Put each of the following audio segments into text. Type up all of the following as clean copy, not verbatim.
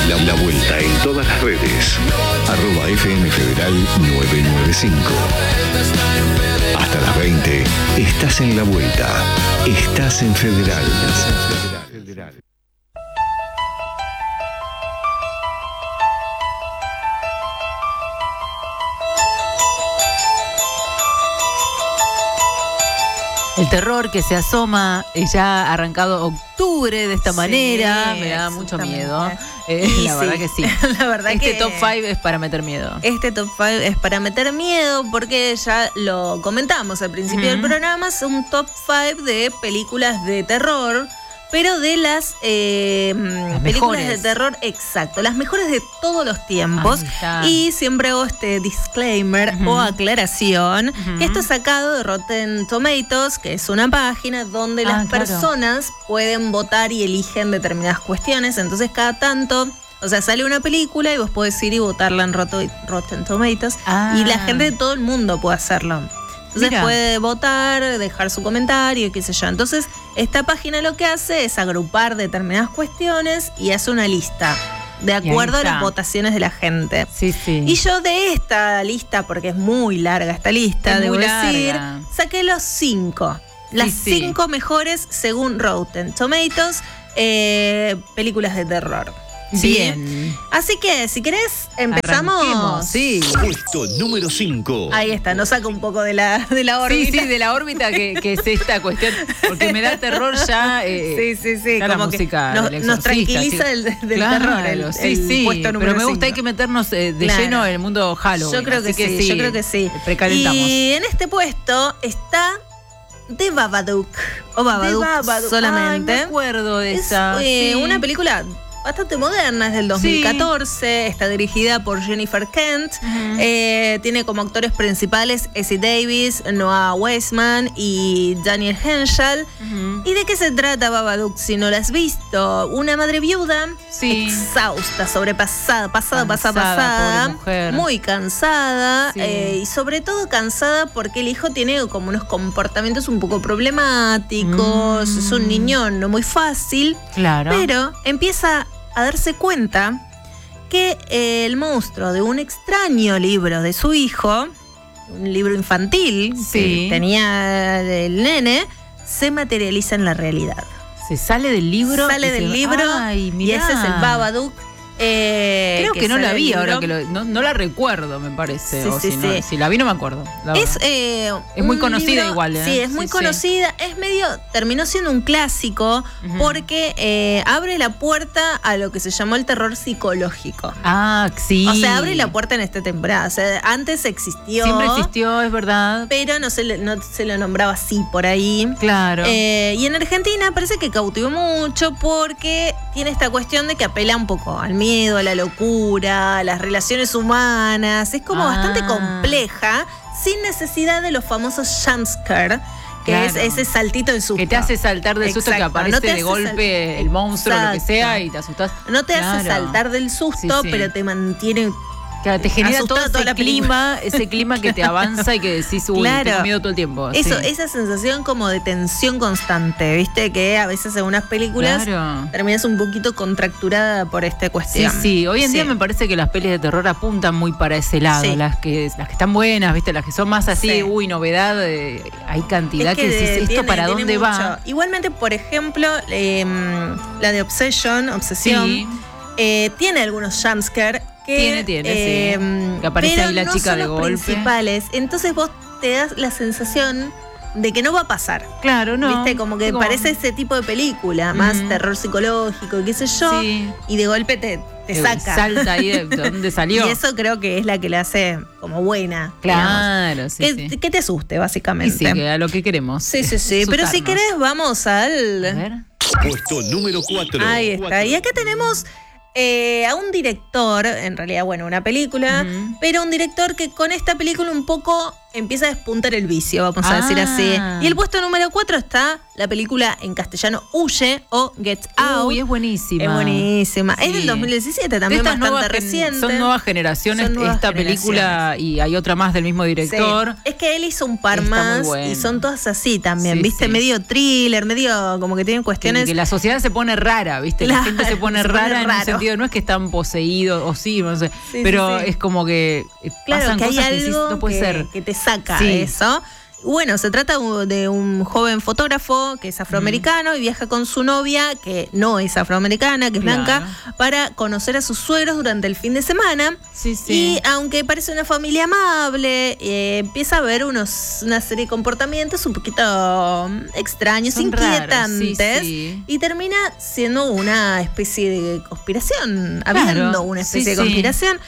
La Vuelta en todas las redes. @FM Federal 995. Hasta las 20 estás en La Vuelta. Estás en Federal. El terror que se asoma, ya ha arrancado octubre de esta manera, me da mucho miedo. La verdad que sí. La verdad este que top 5 es para meter miedo. Este top 5 es para meter miedo porque ya lo comentamos al principio del programa, es un top 5 de películas de terror, pero de las películas de terror, exacto, las mejores de todos los tiempos. Y siempre hago este disclaimer o aclaración, que esto es sacado de Rotten Tomatoes, que es una página donde las personas pueden votar y eligen determinadas cuestiones. Entonces cada tanto, o sea, sale una película y vos podés ir y votarla en Rotten Tomatoes, y la gente de todo el mundo puede hacerlo. Entonces puede votar, dejar su comentario, qué sé yo. Entonces, esta página lo que hace es agrupar determinadas cuestiones y hace una lista de acuerdo a las votaciones de la gente. Y yo de esta lista, porque es muy larga esta lista, debo decir, saqué los 5. Las 5 mejores según Rotten Tomatoes, películas de terror. Bien. Así que, si querés, empezamos. Puesto número 5. Ahí está, nos saca un poco de la órbita. Sí, de la órbita que es esta cuestión, porque me da terror ya. Ya la música nos tranquiliza del terror. El puesto número pero me 5. gusta, hay que meternos de lleno en el mundo Halloween. Yo creo que sí. Precalentamos. Y en este puesto está The Babadook. O Babadook solamente. Ay, me acuerdo de esa. Una película bastante moderna, es del 2014, está dirigida por Jennifer Kent, tiene como actores principales Essie Davis, Noah Weissman y Daniel Henshall. ¿Y de qué se trata Babadook si no la has visto? Una madre viuda, exhausta, sobrepasada, pasada, muy cansada, y sobre todo cansada porque el hijo tiene como unos comportamientos un poco problemáticos, es un niñón no muy fácil, pero empieza a darse cuenta que el monstruo de un extraño libro de su hijo, un libro infantil que tenía el nene, se materializa en la realidad. Se sale del libro. Y ese es el Babadook. Creo que no la vi ahora, que no la recuerdo, me parece. Si la vi no me acuerdo. Es muy conocida libro, igual. Sí, es muy conocida. Es terminó siendo un clásico porque abre la puerta a lo que se llamó el terror psicológico. Sí. O sea, abre la puerta en esta temporada. O sea, antes existió. Siempre existió, es verdad. Pero no se lo nombraba así por ahí. Claro. Y en Argentina parece que cautivó mucho porque tiene esta cuestión de que apela un poco al miedo, a la locura, a las relaciones humanas. Es como bastante compleja, sin necesidad de los famosos jumpscare, que es ese saltito de susto. Que te hace saltar del susto, que aparece de golpe el monstruo, lo que sea, y te asustás. No te hace saltar del susto, pero te mantiene... Claro, te genera todo ese clima que te avanza y que decís, tengo miedo todo el tiempo. Esa sensación como de tensión constante, ¿viste? Que a veces en unas películas terminas un poquito contracturada por esta cuestión. Hoy en día me parece que las pelis de terror apuntan muy para ese lado. Las que están buenas, ¿viste? Las que son más así, novedad, hay cantidad que decís, ¿esto para dónde va? Igualmente, por ejemplo, la de Obsesión, tiene algunos jumpscare. Tiene, que aparece ahí la chica de golpe. Principales. Entonces vos te das la sensación de que no va a pasar. Claro, no. ¿Viste? Como que parece ese tipo de película, más terror psicológico, qué sé yo. Y de golpe te saca. Salta ahí de dónde salió. Y eso creo que es la que la hace como buena. Claro, que te asuste, básicamente. Que a lo que queremos. Pero si querés, vamos al... A ver. Puesto número 4. Ahí está. Y acá tenemos... a un director, en realidad, una película, pero un director que con esta película un poco empieza a despuntar el vicio, vamos a decir así. Y el puesto número 4 está la película en castellano Huye o Get Out. Uy, es buenísima. Es buenísima. Sí. Es del 2017, también bastante reciente. Son nuevas generaciones esta película y hay otra más del mismo director. Sí. Es que él hizo un par más y son todas así también, ¿viste? Medio thriller, medio como que tienen cuestiones. Que la sociedad se pone rara, ¿viste? La gente se pone rara en un sentido, no es que están poseídos o sí, no sé, pero es como que pasan que hay cosas algo que no puede ser. Que te saca eso. Bueno, se trata de un joven fotógrafo que es afroamericano y viaja con su novia, que no es afroamericana, que es blanca, para conocer a sus suegros durante el fin de semana. Y aunque parece una familia amable, empieza a ver una serie de comportamientos un poquito extraños, inquietantes, y termina siendo una especie de conspiración, habiendo una especie de conspiración,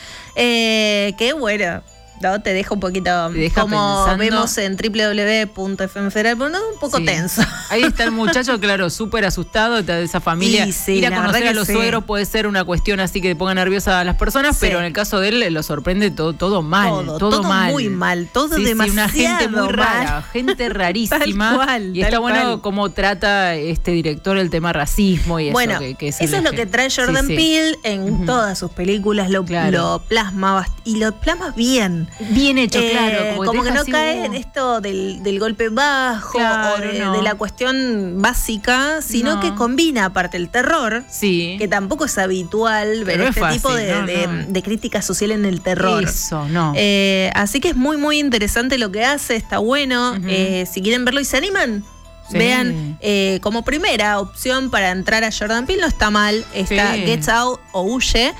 que bueno... No, te deja un poquito como pensando. Vemos en www.fmfederal.com, un poco tenso. Ahí está el muchacho, claro, súper asustado de esa familia. Ir a conocer a los suegros puede ser una cuestión así que ponga nerviosa a las personas, pero en el caso de él lo sorprende todo mal. Todo mal. Muy mal, todo demasiado una gente muy rara, gente rarísima. Tal cual, y está bueno cómo trata este director el tema racismo y bueno, eso. Que es eso es lo que trae Jordan Peele en todas sus películas, lo plasma y lo plasma bien. Bien hecho, claro. Como que no cae en esto del golpe bajo o de la cuestión básica, sino que combina aparte el terror, que tampoco es habitual ver este tipo de crítica social en el terror. Eso, no. Así que es muy, muy interesante lo que hace, está bueno. Si quieren verlo y se animan, vean, como primera opción para entrar a Jordan Peele, no está mal, está Get Out o Huye.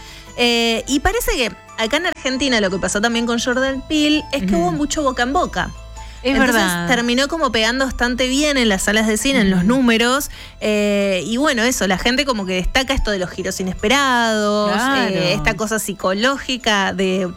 Y parece que acá en Argentina lo que pasó también con Jordan Peele es que hubo mucho boca en boca. Entonces terminó como pegando bastante bien en las salas de cine, en los números. Y bueno, eso, la gente como que destaca esto de los giros inesperados, esta cosa psicológica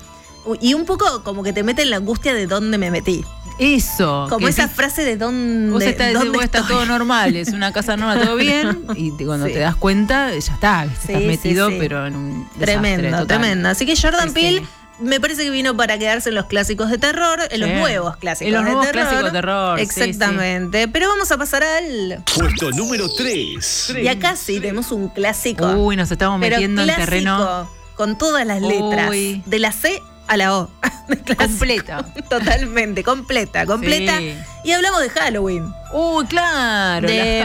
y un poco como que te mete en la angustia de dónde me metí. Eso. Como esa frase de dónde. Vos está todo normal, es una casa normal, todo bien. Y cuando te das cuenta, ya está, estás metido, pero en un desastre, tremendo. Así que Jordan Peele me parece que vino para quedarse en los clásicos de terror, en los nuevos clásicos de terror. Exactamente. Pero vamos a pasar al puesto número 3. Y acá sí tenemos un clásico. Uy, nos estamos metiendo en terreno. Con todas las letras. De la C a la O. Completa. Totalmente, completa. Y hablamos de Halloween. Uy, claro. De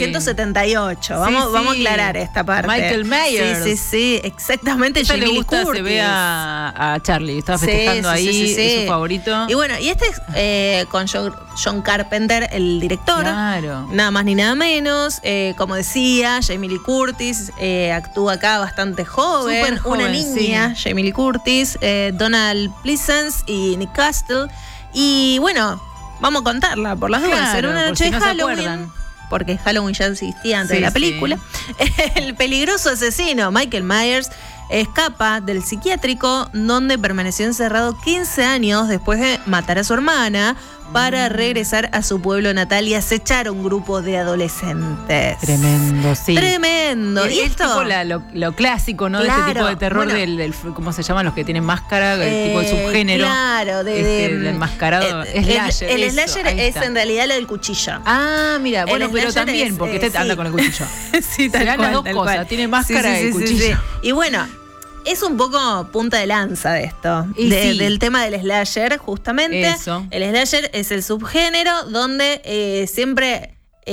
1978. Vamos a aclarar esta parte. Michael Myers. Sí, exactamente. Le gusta, Curtis. Se ve a Charlie. Estaba festejando ahí, es su favorito. Y bueno, y este es con John Carpenter, el director. Claro. Nada más ni nada menos. Como decía, Jamie Lee Curtis actúa acá bastante joven. Súper joven, una niña, Jamie Lee Curtis, Donald Pleasence y Nick Castle. Y bueno, vamos a contarla por las dudas. En una noche de Halloween, porque Halloween ya existía antes de la película, el peligroso asesino Michael Myers escapa del psiquiátrico donde permaneció encerrado 15 años después de matar a su hermana para regresar a su pueblo natal y acechar a un grupo de adolescentes. Tremendo, sí. Tremendo. Y esto lo clásico, ¿no? Claro, de este tipo de terror, del ¿cómo se llaman los que tienen máscara? El tipo de subgénero. Claro, del enmascarado. Slasher. El slasher es en realidad lo del cuchillo. Ah, mira, bueno, pero también, porque este anda con el cuchillo. Sí, tal cual. Las dos cosas, tiene máscara y cuchillo. Y bueno, es un poco punta de lanza de esto, del tema del slasher, justamente. Eso. El slasher es el subgénero donde siempre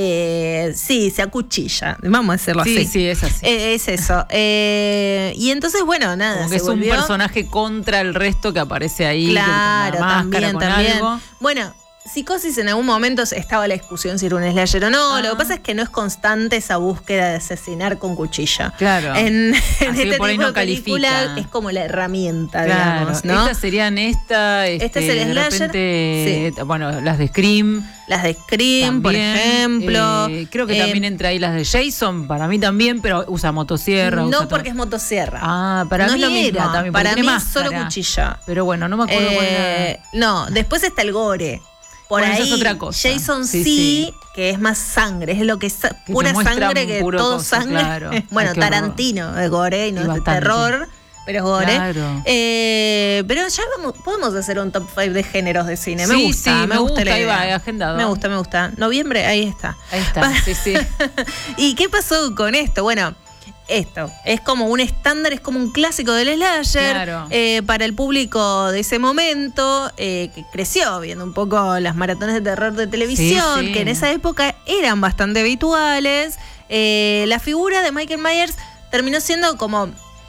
se acuchilla, vamos a decirlo así. Sí, es así. Es eso. Y entonces, bueno, nada. Como que es un personaje contra el resto que aparece ahí. Claro, con máscara, también. Algo. Bueno, Psicosis en algún momento estaba la discusión si era un slasher o no. Lo que pasa es que no es constante esa búsqueda de asesinar con cuchilla. Claro. En este tipo de película es como la herramienta, digamos, ¿no? Estas serían este es el slasher. Repente, bueno, las de Scream. Las de Scream, también, por ejemplo. Creo que también entra ahí las de Jason, para mí también, pero usa motosierra. No, porque es motosierra. Para no mí es lo mismo. Era también. Para mí es solo cuchilla. Pero bueno, no me acuerdo cuál era. No, después está el gore. Por ahí, es otra cosa. Jason que es más sangre, es lo que es pura sangre que todo cosa, sangre. Claro. Bueno, Tarantino de gore y no de terror. pero es gore. Claro. Pero ya podemos hacer un top 5 de géneros de cine. Me gusta, me gusta la ahí idea. Va, agendado. Me gusta. Noviembre, ahí está. Sí. ¿Y qué pasó con esto? Bueno, esto es como un estándar, es como un clásico del slasher. Claro. Para el público de ese momento, que creció viendo un poco las maratones de terror de televisión, que en esa época eran bastante habituales. La figura de Michael Myers terminó siendo como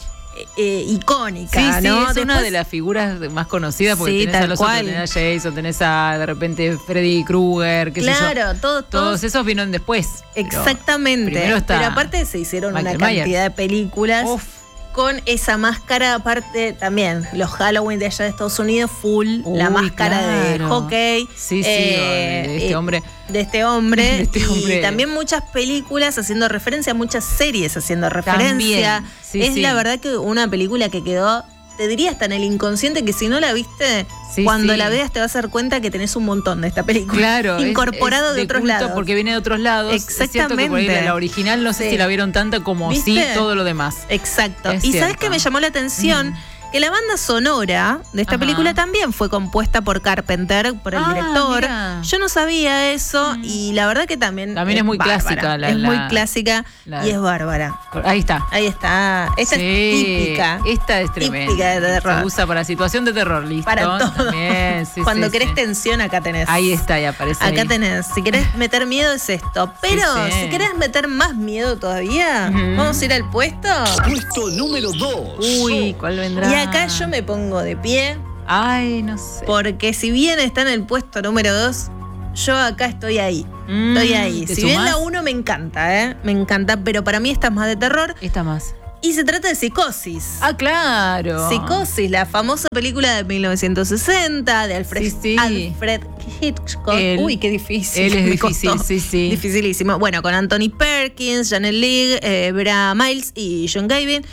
icónica, ¿no? Es una de las figuras más conocidas, porque tenés a los otros, tenés a Jason, tenés a de repente Freddy Krueger, qué sé yo. Claro, todos esos vinieron después. Exactamente. Pero aparte se hicieron Michael una cantidad Myers. de películas. Uf. Con esa máscara, aparte también, los Halloween de allá de Estados Unidos, la máscara de hockey. De este hombre. De este hombre. Y también muchas películas haciendo referencia, muchas series haciendo referencia. La verdad que una película que quedó, te diría hasta en el inconsciente, que si no la viste, cuando la veas te vas a dar cuenta que tenés un montón de esta película. Claro. Incorporado es de otros lados. Porque viene de otros lados. Exactamente. Es cierto que por ahí la original no sé si la vieron tanto como todo lo demás. Exacto. Y ¿sabes qué me llamó la atención? Que la banda sonora de esta película también fue compuesta por Carpenter, por el director. Mira. Yo no sabía eso y la verdad que también es muy clásica. Es muy clásica y es bárbara. Ahí está. Esta es típica. Esta es tremenda. Típica de terror. Se usa para situación de terror, listo. Para todo. También, Cuando querés tensión, acá tenés. Ahí está, ya aparece. Acá tenés. Si querés meter miedo es esto. Pero si querés meter más miedo todavía, vamos a ir al puesto. Puesto número 2. Uy, ¿cuál vendrá? Y acá yo me pongo de pie. Ay, no sé. Porque si bien está en el puesto número 2, yo acá estoy ahí. Estoy ahí. Si bien la 1 me encanta, me encanta, pero para mí esta es más de terror. Esta más. Y se trata de Psicosis. Ah, claro. Psicosis, la famosa película de 1960 de Alfred Hitchcock. Uy, qué difícil. Él es difícil, sí. Dificilísimo. Bueno, con Anthony Perkins, Janet Leigh, Vera Miles y John Gavin.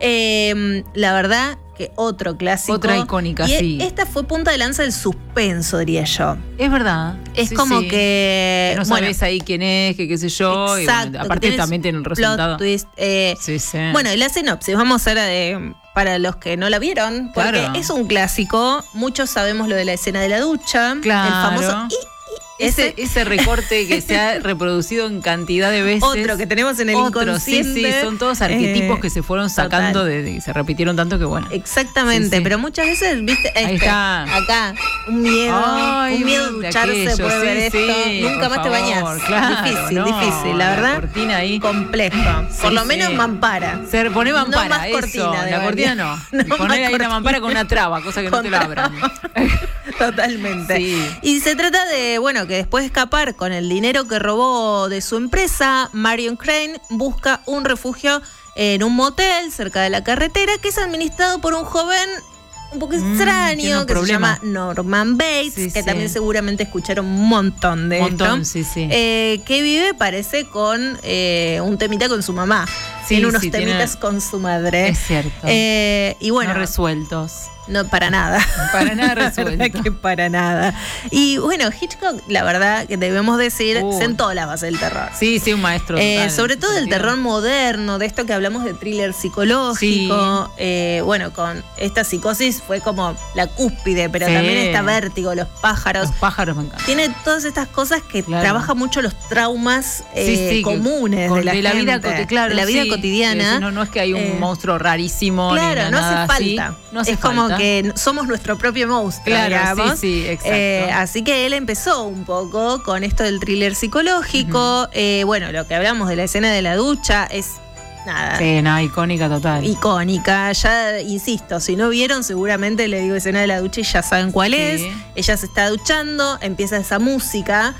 La verdad que otro clásico. Otra icónica, sí. Esta fue punta de lanza del suspenso, diría yo. Es verdad. Es como que no sabes ahí quién es, qué sé yo. Exacto. Y aparte también tiene el resultado. Plot twist. Bueno, y la sinopsis, vamos a ver para los que no la vieron, porque es un clásico. Muchos sabemos lo de la escena de la ducha. Claro. El famoso ese recorte que se ha reproducido en cantidad de veces. Otro que tenemos en el inconsciente. Son todos arquetipos que se fueron sacando y se repitieron tanto que bueno. Exactamente, pero muchas veces, viste, ahí está. Acá, un miedo ducharse, puede ver esto. Nunca más te bañás. Claro, difícil, la verdad. Cortina ahí. Complejo. Por lo menos mampara. Se pone mampara, no más eso. Cortina La cortina no. Poner ahí una mampara con una traba, cosa que no te la abran. Totalmente. Y se trata de, que después de escapar con el dinero que robó de su empresa, Marion Crane busca un refugio en un motel cerca de la carretera que es administrado por un joven un poco extraño que se llama Norman Bates, que también seguramente escucharon un montón de esto. Que vive, parece, con un temita con su mamá. Tiene unos temitas con su madre. Es cierto. Y bueno, no resueltos. No, para nada. Para nada resuelto. La verdad que para nada. Y bueno, Hitchcock, la verdad que debemos decir, sentó la base del terror. Sí, un maestro. Total, sobre todo del terror moderno, de esto que hablamos de thriller psicológico. Con esta Psicosis fue como la cúspide, pero también está Vértigo, Los pájaros. Los pájaros me encantan. Tiene todas estas cosas que trabaja mucho los traumas comunes de la vida cotidiana. No es que hay un monstruo rarísimo. Claro, no hace falta. No hace falta. Como que somos nuestro propio monstruo, digamos. Exacto. Así que él empezó un poco con esto del thriller psicológico. Lo que hablamos de la escena de la ducha es nada. Icónica total. Icónica, ya insisto, si no vieron, seguramente le digo escena de la ducha y ya saben cuál es. Ella se está duchando, empieza esa música.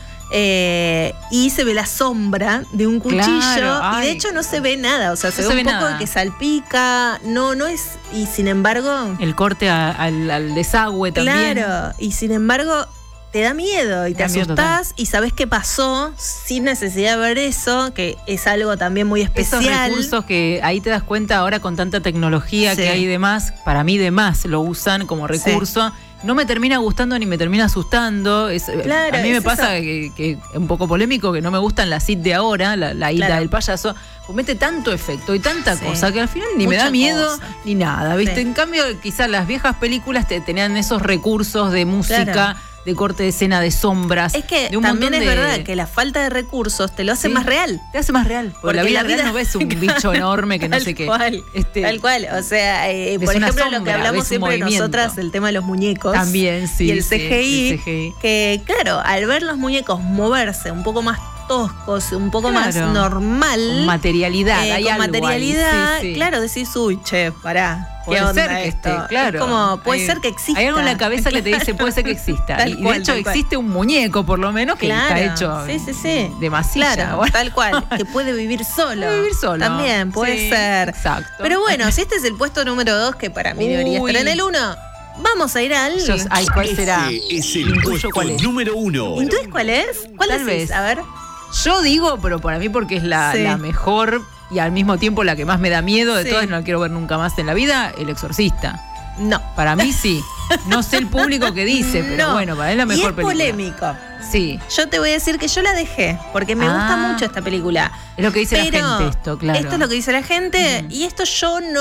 Y se ve la sombra de un cuchillo y de hecho no se ve nada, o sea, se ve un poco de que salpica, no es, y sin embargo el corte al desagüe también. Claro, y sin embargo te da miedo y te asustás y sabés qué pasó sin necesidad de ver eso, que es algo también muy especial. Esos recursos que ahí te das cuenta ahora con tanta tecnología que hay de más, para mí de más lo usan como recurso. no me termina gustando ni me termina asustando. Claro, a mí me pasa que es un poco polémico, que no me gustan las IT de ahora, la isla del payaso, pues mete tanto efecto y tanta cosa que al final ni me da miedo ni nada, ¿viste? En cambio, quizás las viejas películas tenían esos recursos de música, de corte de escena, de sombras. Es que también es verdad que la falta de recursos te lo hace más real. Te hace más real. Porque la vida real no ves un bicho enorme que no sé qué. Tal cual. O sea, por ejemplo, lo que hablamos siempre nosotras, el tema de los muñecos. También, sí. Y el CGI. Que, claro, al ver los muñecos moverse un poco más toscos, un poco más normal. Con materialidad. Con materialidad, claro, decís, uy, che, pará. Puede ser que esté, claro. Es como, puede ser que exista. Hay algo en la cabeza que te dice, puede ser que exista. Y de hecho existe un muñeco, por lo menos, que está hecho de masilla. Claro, tal cual. Que puede vivir solo. Puede vivir solo. También, puede ser. Exacto. Pero bueno, si este es el puesto número 2, que para mí debería estar en el 1, vamos a ir al... ¿Cuál será? Es el puesto número 1. ¿Entonces cuál es? ¿Cuál es? A ver. Yo digo, pero para mí porque es la mejor y al mismo tiempo la que más me da miedo de todas, no la quiero ver nunca más en la vida, El Exorcista. No. Para mí sí. No sé el público que dice, pero bueno, para él es la mejor película. Y es polémico. Sí. Yo te voy a decir que yo la dejé, porque me gusta mucho esta película. Es lo que dice la gente esto, claro. Esto es lo que dice la gente, y esto yo no...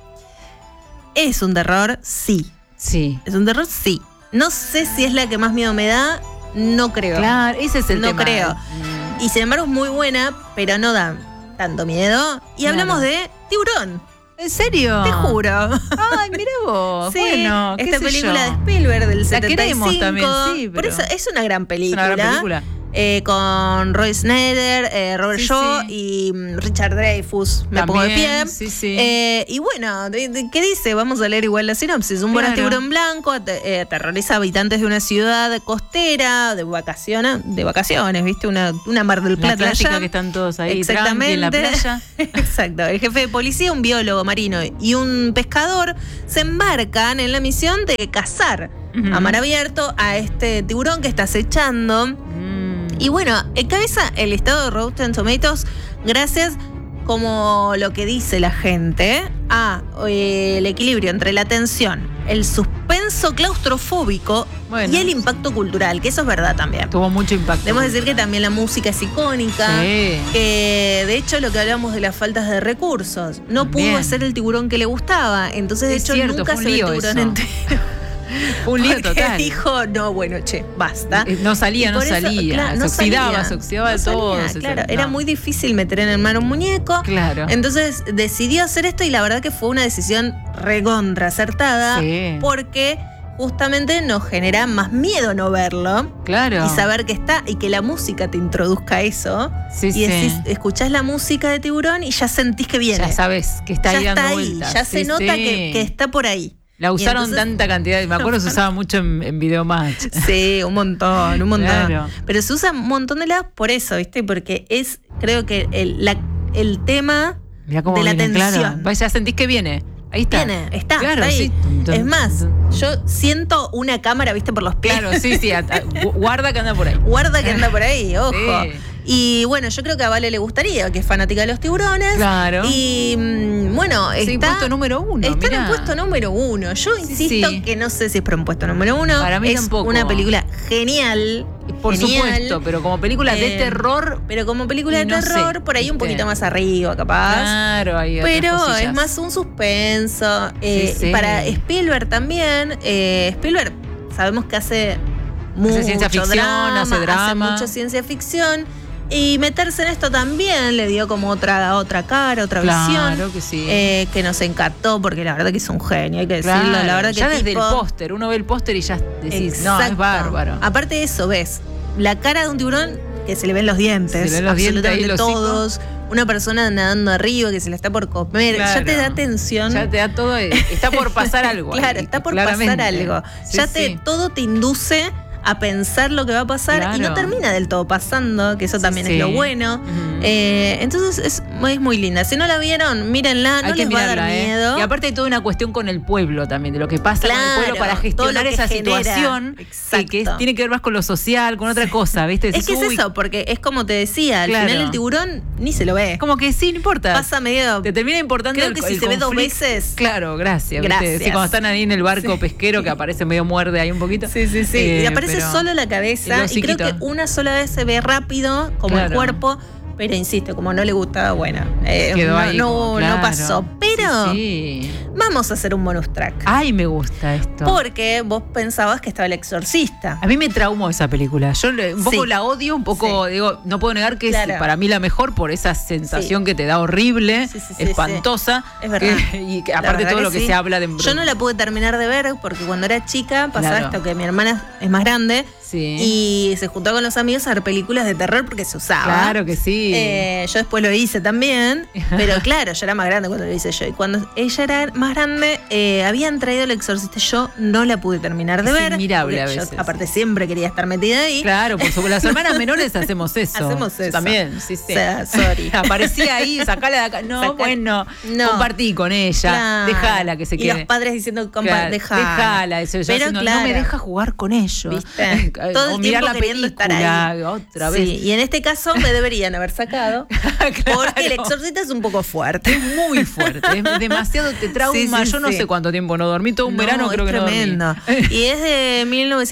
¿Es un terror? Sí. Sí. ¿Es un terror? Sí. No sé si es la que más miedo me da, no creo. Claro, ese es el tema. No creo. Y sin embargo es muy buena, pero no da tanto miedo. Y hablamos de Tiburón. ¿En serio? Te juro. Ay, mira vos. Sí, bueno, esta película de Spielberg del 75. La queremos también, sí. Por eso es una gran película. Es una gran película. Con Roy Schneider, Robert Shaw y Richard Dreyfuss. Me pongo de pie. Y bueno, ¿qué dice? Vamos a leer igual la sinopsis. Un voraz tiburón blanco aterroriza a habitantes de una ciudad costera de vacaciones, ¿viste? Una Mar del Plata allá. Que están todos ahí tranqui en la playa. Exacto. El jefe de policía, un biólogo marino y un pescador se embarcan en la misión de cazar a mar abierto a este tiburón que está acechando. Y bueno, encabeza el listado de Rotten Tomatoes gracias, como lo que dice la gente, a el equilibrio entre la tensión, el suspenso claustrofóbico y el impacto cultural, que eso es verdad también. Tuvo mucho impacto. Debemos decir que también la música es icónica, que de hecho lo que hablamos de las faltas de recursos, no pudo hacer el tiburón que le gustaba, entonces de hecho nunca se ve el tiburón entero. Un lío total. Dijo, no, bueno, che, basta. No salía. Claro, se oxidaba de todo. Claro, era muy difícil meter en el mar un muñeco. Claro. Entonces decidió hacer esto y la verdad que fue una decisión recontra acertada. Porque justamente nos genera más miedo no verlo. Claro. Y saber que está y que la música te introduzca eso. Y decís, escuchás la música de Tiburón y ya sentís que viene. Ya sabes que está ahí dando vueltas. Ya se nota que está por ahí. La usaron tanta cantidad, me acuerdo se usaba mucho en Videomatch. Sí, un montón. Claro. Pero se usa un montón de lados por eso, ¿viste? Porque es, creo que el tema de la tensión. Claro. Ya sentís que viene. Ahí está. Está claro, ahí. Sí. Es más, yo siento una cámara, ¿viste? Por los pies. Claro, sí. Guarda que anda por ahí. Guarda que anda por ahí, ojo. Sí. Y bueno, yo creo que a Vale le gustaría, que es fanática de los tiburones. Claro. Y bueno, está en puesto número 1. Está en el puesto número 1. Yo insisto que no sé si es por un puesto número 1. Para mí es tampoco. Una película genial. Por supuesto, pero como película de terror. Pero como película de terror, por ahí un poquito más arriba, capaz. Claro, ahí. Pero es más un suspenso. Para Spielberg también. Spielberg sabemos que hace mucho ciencia ficción, hace drama. Hace mucho ciencia ficción. Y meterse en esto también le dio como otra cara, otra visión. Claro que sí. Que nos encantó, porque la verdad que es un genio, hay que decirlo. La verdad que ya desde el póster, uno ve el póster y ya decís, no, es bárbaro. Aparte de eso, ves la cara de un tiburón que se le ven los dientes. Se le ven los absolutamente dientes ahí, todos. Una persona nadando arriba que se la está por comer. Claro. Ya te da tensión. Ya te da todo. Está por pasar algo. Claro, ahí, está por pasar algo. Sí, ya todo te induce a pensar lo que va a pasar y no termina del todo pasando, que eso también es lo bueno. Entonces es muy linda. Si no la vieron, mírenla, no les va a dar miedo. Y aparte hay toda una cuestión con el pueblo también, de lo que pasa con el pueblo para gestionar esa situación que tiene que ver más con lo social, con otra cosa, ¿viste? Es que es eso, porque es como te decía, al final el tiburón ni se lo ve. Como que sí, no importa. Pasa medio... Te termina importando creo que si se ve 2 veces... Claro, gracias. Sí, cuando están ahí en el barco pesquero que aparece medio muerde ahí un poquito. Sí. Y aparece solo la cabeza y creo que una sola vez se ve rápido como el cuerpo. Pero insisto, como no le gustaba, bueno, quedó ahí, no pasó. Pero vamos a hacer un bonus track. Ay, me gusta esto. Porque vos pensabas que estaba El Exorcista. A mí me traumó esa película. Yo un poco la odio, un poco, digo, no puedo negar que es para mí la mejor por esa sensación que te da horrible, espantosa. Es verdad. Y que, aparte todo lo que se habla de... Yo no la pude terminar de ver porque cuando era chica pasaba esto, que mi hermana es más grande. Y se juntó con los amigos a ver películas de terror porque se usaba. Claro que sí. Yo después lo hice también, pero claro, yo era más grande cuando lo hice yo. Y cuando ella era más grande, habían traído El Exorcista. Yo no la pude terminar de ver. Admirable a veces. Yo, aparte, siempre quería estar metida ahí. Claro, por supuesto. Las hermanas menores hacemos eso. También, sí. O sea, sorry. Aparecía ahí, sacala de acá. No, compartí con ella. Dejala que se quede. Y los padres diciendo, dejala. Eso, pero no me deja jugar con ellos. ¿Viste? Todo el tiempo queriendo estar ahí. Otra vez. Y en este caso me deberían haber sacado. Porque El Exorcista es un poco fuerte. Es muy fuerte. Es demasiado, te trauma. Yo no sé cuánto tiempo no dormí. Todo un verano creo que tremendo. No dormí. Y es de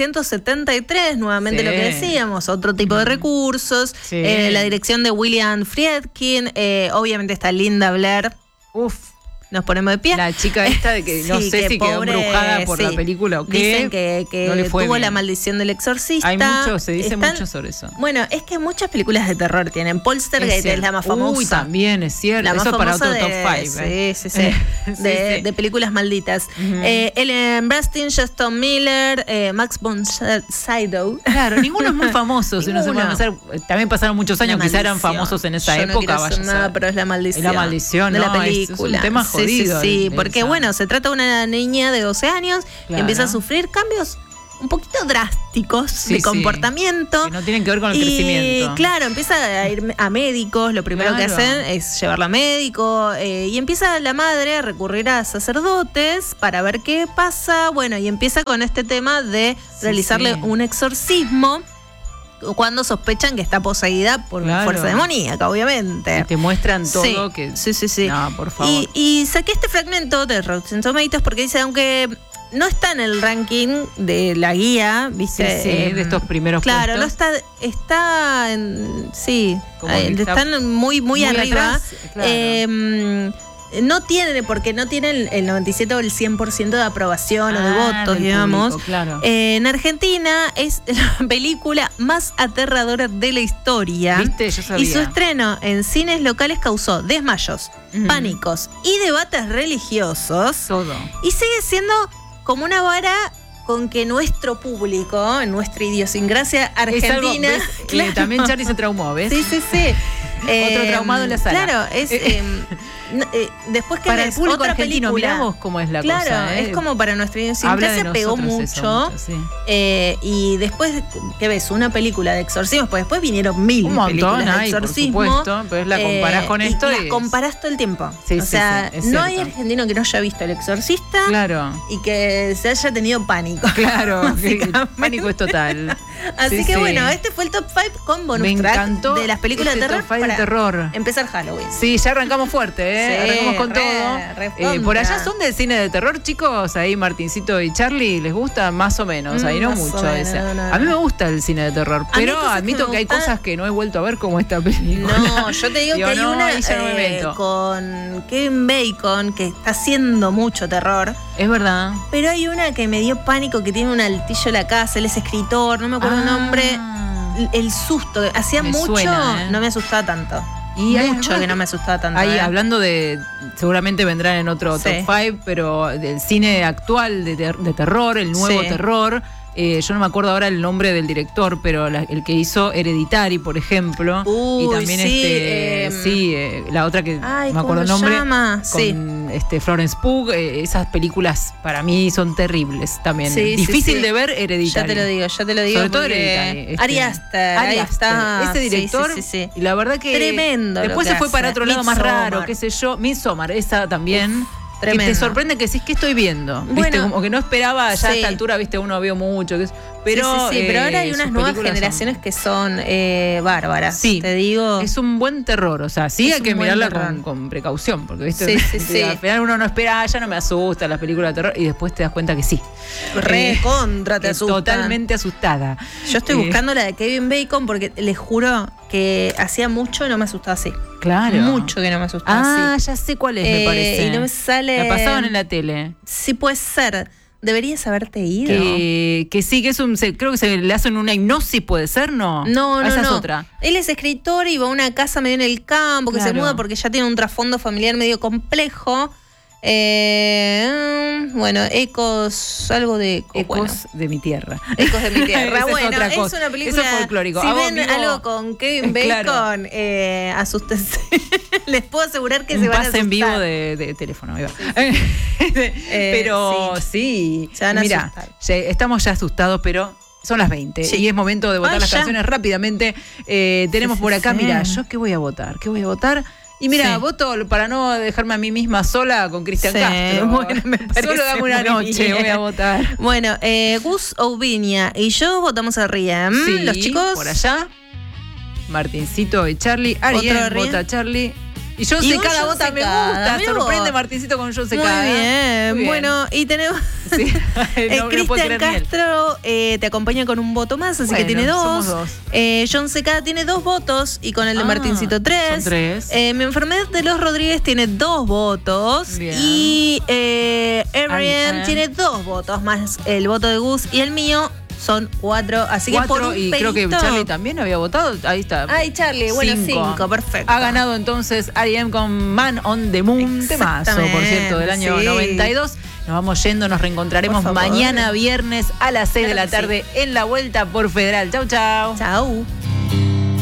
1973, nuevamente lo que decíamos. Otro tipo de recursos. La dirección de William Friedkin. Obviamente está Linda Blair. Nos ponemos de pie. La chica esta de que no sé si quedó embrujada por la película o qué. Dicen que no le fue tuvo bien. la maldición del exorcista. Hay mucho, se dice mucho sobre eso. Bueno, es que muchas películas de terror tienen. Poltergeist es la más famosa. Uy, también, es cierto. La más eso para famosa otro top 5. Sí. De películas malditas. Ellen Burstyn, Justin Miller, Max von Sydow. Claro, ninguno es muy famoso. Si uno se puede pensar, también pasaron muchos años, quizás eran famosos en esa época. No quiero nada, pero es la maldición. Es la maldición de la película. Es un tema jodido. Sí, porque bueno, se trata de una niña de 12 años que empieza a sufrir cambios un poquito drásticos de comportamiento. Que no tienen que ver con el crecimiento. Claro, empieza a ir a médicos, lo primero que hacen es llevarla a médico, y empieza la madre a recurrir a sacerdotes para ver qué pasa. Bueno, y empieza con este tema de realizarle un exorcismo cuando sospechan que está poseída por una fuerza demoníaca, obviamente. Y te muestran todo que... Sí. No, por favor. Y saqué este fragmento de Rotten Tomatoes porque dice, aunque no está en el ranking de la guía, ¿viste? De estos primeros puestos. Claro, no está en... están muy arriba. Claro. No tiene, porque no tiene el 97 o el 100% de aprobación o de votos, digamos. Público, claro. En Argentina es la película más aterradora de la historia. ¿Viste? Yo sabía. Y su estreno en cines locales causó desmayos, pánicos y debates religiosos. Todo. Y sigue siendo como una vara con que nuestro público, en nuestra idiosincrasia argentina... Claro. También Charlie se traumó, ¿ves? Sí. Otro traumado en la sala. Claro, es... después que para el público otra argentino, película, mirá vos cómo es la cosa. Claro, es como para nuestra idiosincrasia pegó mucho. Y después, ¿qué ves? Una película de exorcismos, pues después vinieron 1000 películas de exorcismo. Por supuesto, pero la comparás con esto y las comparás todo el tiempo. O sea, no hay argentino que no haya visto El Exorcista y que se haya tenido pánico. Claro, el pánico es total. Así que bueno, este fue el top 5 con bonus track de las películas de terror para terror. Empezar Halloween. Sí, ya arrancamos fuerte, arrancamos con todo. Por allá son del cine de terror, chicos. Ahí Martincito y Charlie, ¿les gusta? Más o menos, ahí no mucho. A mí me gusta el cine de terror, pero admito que hay cosas que no he vuelto a ver como esta película. No, yo te digo que hay una con Kevin Bacon que está haciendo mucho terror. Es verdad. Pero hay una que me dio pánico, que tiene un altillo en la casa, él es escritor, no me acuerdo el nombre. El susto, hacía mucho, no me asustaba tanto. Y mucho que no me asustaba tanto. Ahí, hablando de, seguramente vendrán en otro top 5, pero del cine actual de terror, el nuevo terror. Yo no me acuerdo ahora el nombre del director, pero el que hizo Hereditary, por ejemplo. Y también la otra que no me acuerdo el nombre. Llama? Florence Pugh, esas películas para mí son terribles también. Difícil de ver, Hereditary. Ya te lo digo. Sobre todo Hereditary. Ari Aster, ahí está. Ese director, y la verdad que tremendo. Después se fue para otro lado más raro, qué sé yo. Midsommar, esa también. Tremendo. Que te sorprende que decís, ¿qué estoy viendo? Bueno, ¿viste? Como que no esperaba ya a esta altura, viste, uno vio mucho. Pero, pero ahora hay unas nuevas generaciones que son bárbaras. Sí, te digo. Es un buen terror, o sea, hay que mirarla con precaución, porque viste, al final uno no espera, ya no me asusta las películas de terror, y después te das cuenta que sí. Te asustan. Totalmente asustada. Yo estoy buscando la de Kevin Bacon porque les juro que hacía mucho y no me asustaba así. Claro. Mucho que no me asustaba así. Ya sé cuál es, me parece. Y no me sale. La pasaban en la tele. Sí, puede ser. Deberías haberte ido. Que sí, que creo que se le hacen una hipnosis, ¿puede ser? No, esa es otra. Él es escritor y va a una casa medio en el campo, que se muda porque ya tiene un trasfondo familiar medio complejo. Bueno, algo de Ecos de mi tierra. Ecos de mi tierra. Bueno, es una película. Eso es folclórico. Si ven algo con Kevin Bacon, asústense. Les puedo asegurar que se van a asustar. Un pase en vivo de teléfono. Pero sí. Se van a mira, estamos ya asustados, pero son las 20 y es momento de votar las canciones rápidamente. Tenemos por acá, mira, ¿yo qué voy a votar? Y mira, voto para no dejarme a mí misma sola con Cristian Castro. Bueno, me parece solo dame una noche, voy a votar. Bueno, Gus Oubiña y yo votamos a Riem. Los chicos. Por allá, Martincito y Charlie. Ariel vota a Charlie. Y John Secada vota, me gusta. Sorprende Martincito con John Secada. Muy bien. Bueno, y tenemos Cristian Castro te acompaña con un voto más, así que tiene 2. John Secada tiene 2 votos y con el de Martincito 3. Son 3. Mi enfermedad de los Rodríguez tiene 2 votos. Bien. Y Ariel tiene 2 votos, más el voto de Gus y el mío. Son 4, así que por un y creo que Charlie también había votado. Ahí está. Ay, Charlie, bueno, 5, perfecto. Ha ganado entonces R.E.M. con Man on the Moon, temazo, por cierto, del año 92. Nos vamos yendo, nos reencontraremos mañana viernes a las 6 de la tarde en La Vuelta por Federal. Chau, chau. Chau.